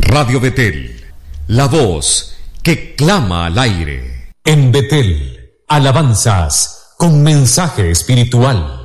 Radio Betel, la voz que clama al aire. En Betel, alabanzas con mensaje espiritual.